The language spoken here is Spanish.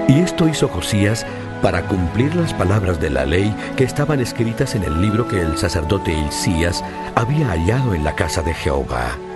Y esto hizo Josías para cumplir las palabras de la ley que estaban escritas en el libro que el sacerdote Hilcías había hallado en la casa de Jehová.